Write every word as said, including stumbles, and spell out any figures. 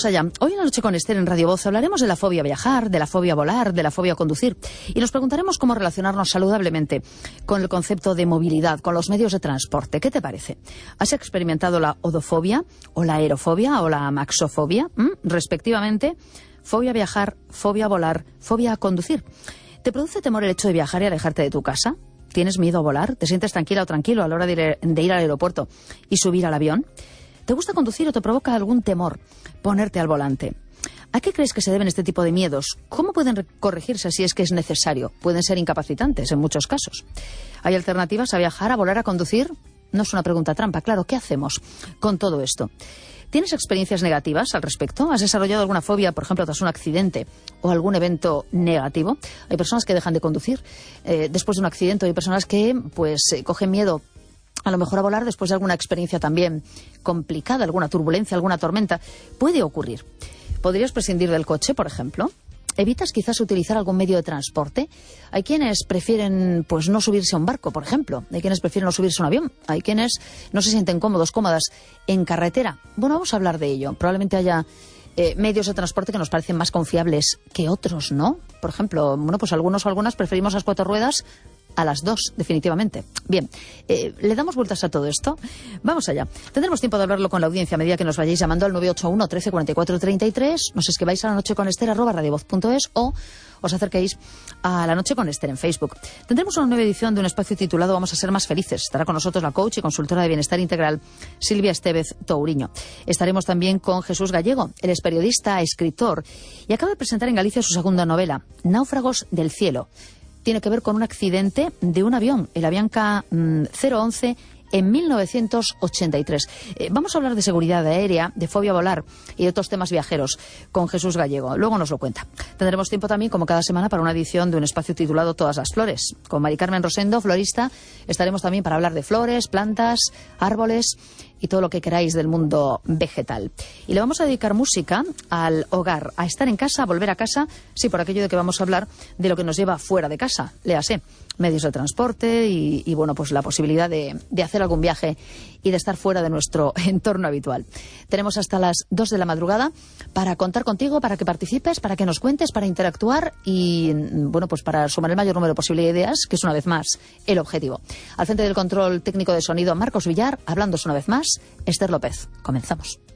Vamos allá. Hoy en La Noche con Esther en Radio Voz hablaremos de la fobia a viajar, de la fobia a volar, de la fobia a conducir. Y nos preguntaremos cómo relacionarnos saludablemente con el concepto de movilidad, con los medios de transporte. ¿Qué te parece? ¿Has experimentado la odofobia o la aerofobia o la maxofobia? ¿Mm? Respectivamente, fobia a viajar, fobia a volar, fobia a conducir. ¿Te produce temor el hecho de viajar y alejarte de tu casa? ¿Tienes miedo a volar? ¿Te sientes tranquila o tranquilo a la hora de ir, de ir al aeropuerto y subir al avión? ¿Te gusta conducir o te provoca algún temor ponerte al volante? ¿A qué crees que se deben este tipo de miedos? ¿Cómo pueden corregirse si es que es necesario? Pueden ser incapacitantes en muchos casos. ¿Hay alternativas a viajar, a volar, a conducir? No es una pregunta trampa, claro. ¿Qué hacemos con todo esto? ¿Tienes experiencias negativas al respecto? ¿Has desarrollado alguna fobia, por ejemplo, tras un accidente o algún evento negativo? Hay personas que dejan de conducir eh, después de un accidente. Hay personas que pues eh, cogen miedo a lo mejor a volar después de alguna experiencia también complicada, alguna turbulencia, alguna tormenta. Puede ocurrir. ¿Podrías prescindir del coche, por ejemplo? ¿Evitas quizás utilizar algún medio de transporte? Hay quienes prefieren pues no subirse a un barco, por ejemplo. Hay quienes prefieren no subirse a un avión. Hay quienes no se sienten cómodos, cómodas en carretera. Bueno, vamos a hablar de ello. Probablemente haya eh, medios de transporte que nos parecen más confiables que otros, ¿no? Por ejemplo, bueno, pues algunos o algunas preferimos las cuatro ruedas a las dos, definitivamente. Bien, eh, ¿le damos vueltas a todo esto? Vamos allá. Tendremos tiempo de hablarlo con la audiencia a medida que nos vayáis llamando al nueve ocho uno, trece, cuarenta y cuatro, treinta y tres. Nos escribáis a la noche con Esther arroba radiovoz punto es o os acerquéis a La Noche con Esther en Facebook. Tendremos una nueva edición de un espacio titulado Vamos a ser más felices. Estará con nosotros la coach y consultora de bienestar integral Silvia Estevez Touriño. Estaremos también con Jesús Gallego. Él es periodista, escritor y acaba de presentar en Galicia su segunda novela, Náufragos del cielo. Tiene que ver con un accidente de un avión, el Avianca mm, cero once, en mil novecientos ochenta y tres. Eh, vamos a hablar de seguridad aérea, de fobia a volar y de otros temas viajeros con Jesús Gallego. Luego nos lo cuenta. Tendremos tiempo también, como cada semana, para una edición de un espacio titulado Todas las flores. Con Mari Carmen Rosendo, florista, estaremos también para hablar de flores, plantas, árboles y todo lo que queráis del mundo vegetal. Y le vamos a dedicar música al hogar, a estar en casa, a volver a casa, sí, por aquello de que vamos a hablar de lo que nos lleva fuera de casa, léase, medios de transporte y, y bueno, pues la posibilidad de, de hacer algún viaje y de estar fuera de nuestro entorno habitual. Tenemos hasta las dos de la madrugada para contar contigo, para que participes, para que nos cuentes, para interactuar y, bueno, pues para sumar el mayor número posible de ideas, que es una vez más el objetivo. Al frente del control técnico de sonido, Marcos Villar, hablándose una vez más, Esther López. Comenzamos.